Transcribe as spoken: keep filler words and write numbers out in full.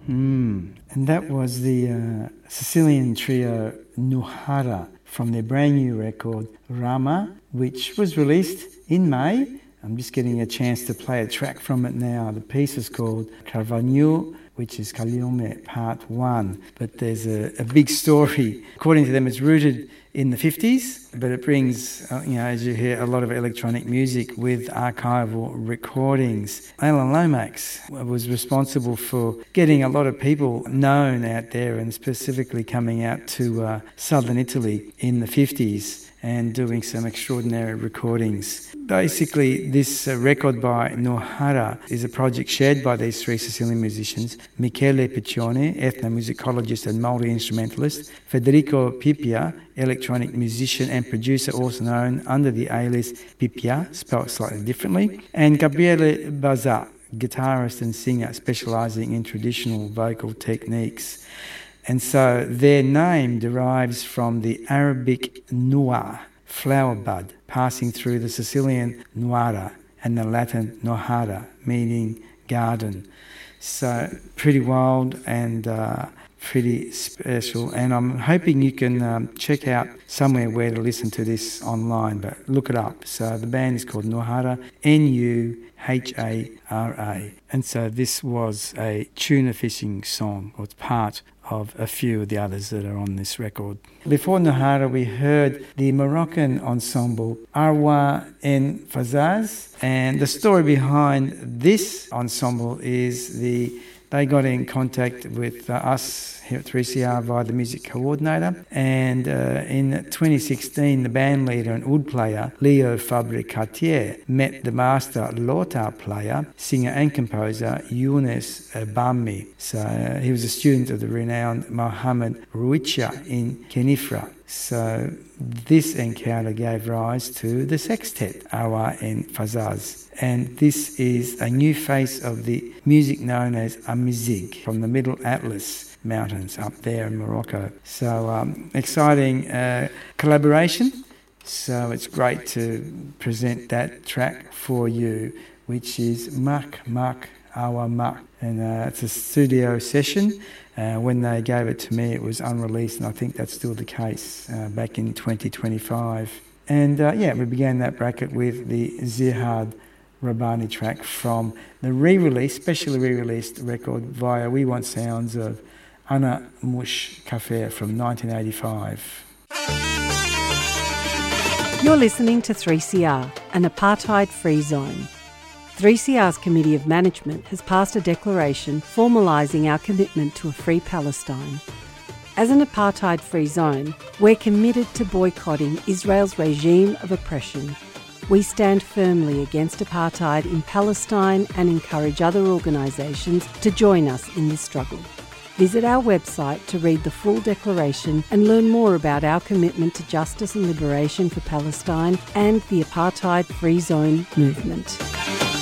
Mm. And that was the uh, Sicilian trio Nuhara from their brand new record Rama, which was released in May. I'm just getting a chance to play a track from it now. The piece is called Carvagno, which is Cagliome Part one. But there's a, a big story. According to them, it's rooted in the fifties, but it brings, uh, you know, as you hear, a lot of electronic music with archival recordings. Alan Lomax was responsible for getting a lot of people known out there and specifically coming out to uh, southern Italy in the fifties and doing some extraordinary recordings. Basically, this uh, record by Nuhara is a project shared by these three Sicilian musicians: Michele Piccione, ethnomusicologist and multi-instrumentalist; Federico Pipia, electronic musician and producer, also known under the alias Pipia, spelled slightly differently; and Gabriele Bazza, guitarist and singer specialising in traditional vocal techniques. And so their name derives from the Arabic nuwa, flower bud, passing through the Sicilian nuara and the Latin nohara, meaning garden. So pretty wild and uh, pretty special. And I'm hoping you can um, check out somewhere where to listen to this online, but look it up. So the band is called Nuhara, N U H A R A. And so this was a tuna fishing song, or it's part of a few of the others that are on this record. Before Nuhara, we heard the Moroccan ensemble Arwa en Fazaz, and the story behind this ensemble is the they got in contact with uh, us here at three C R via the music coordinator, and uh, in twenty sixteen the band leader and oud player Leo Fabricatier met the master Lotar player, singer and composer Younes Bammi. So uh, he was a student of the renowned Mohamed Rouicha in Kenifra. So this encounter gave rise to the sextet Arwa en Fazaz. And this is a new face of the music known as Amizigh from the Middle Atlas Mountains up there in Morocco. So um, exciting uh, collaboration. So it's great to present that track for you, which is Mak Mak Awa Mak. And uh, it's a studio session. Uh, when they gave it to me, it was unreleased, and I think that's still the case uh, back in twenty twenty-five. And uh, yeah, we began that bracket with the Zihad Rabbani track from the re-release, specially re-released record via We Want Sounds of Ana Mush Cafe from nineteen eighty-five. You're listening to three C R, an apartheid-free zone. three C R's Committee of Management has passed a declaration formalising our commitment to a free Palestine. As an apartheid-free zone, we're committed to boycotting Israel's regime of oppression. We stand firmly against apartheid in Palestine and encourage other organisations to join us in this struggle. Visit our website to read the full declaration and learn more about our commitment to justice and liberation for Palestine and the apartheid-free zone movement.